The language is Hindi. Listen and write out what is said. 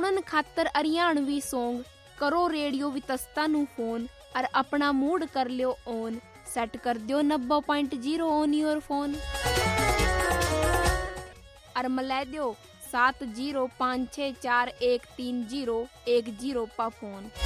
सुनन खातर हरियाणवी सॉन्ग करो रेडियो वितस्ता नु फोन और अपना मूड कर लियो ऑन। सेट कर दियो 90.0 ऑन योर फोन और मिला दियो 7056413010 पा फोन।